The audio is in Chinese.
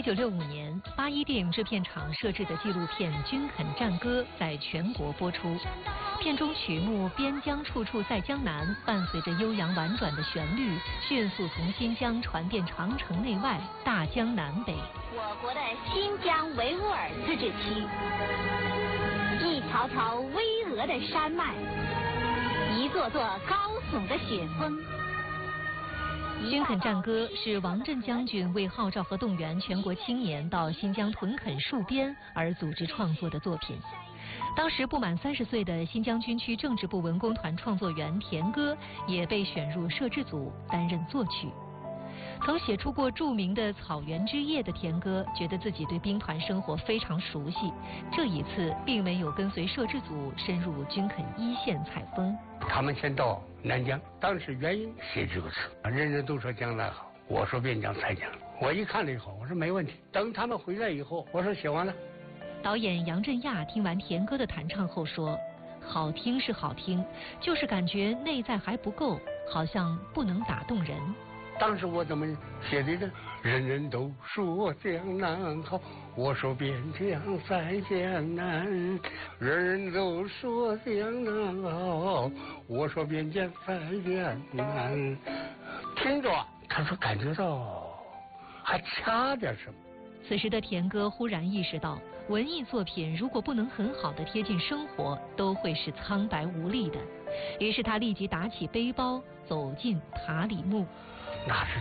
1965年，81电影制片厂摄制的纪录片《军垦战歌》在全国播出。片中曲目《边疆处处在江南》伴随着悠扬婉转的旋律，迅速从新疆传遍长城内外、大江南北。 我国的新疆维吾尔自治区，一条条巍峨的山脉，一座座高耸的雪峰。 《军垦战歌》是王震将军为号召和动员全国青年到新疆屯垦戍边而组织创作的作品。当时不满30岁的新疆军区政治部文工团创作员田歌也被选入摄制组担任作曲。曾写出过著名的《草原之夜》的田歌觉得自己对兵团生活非常熟悉，这一次并没有跟随摄制组深入军垦一线采风。 他们先到南疆，当时原因写这个词，人人都说江南好，我说边疆才江。我一看了以后，我说没问题。等他们回来以后，我说写完了。 导演杨振亚听完田歌的弹唱后说，好听是好听，就是感觉内在还不够，好像不能打动人。 当时我怎么写的呢？人人都说江南好，我说边疆在江南。人人都说江南好，我说边疆在江南。听着，他说感觉到还差点什么。 此时的田歌忽然意识到，文艺作品如果不能很好的贴近生活，都会是苍白无力的。于是他立即打起背包，走进塔里木。 那是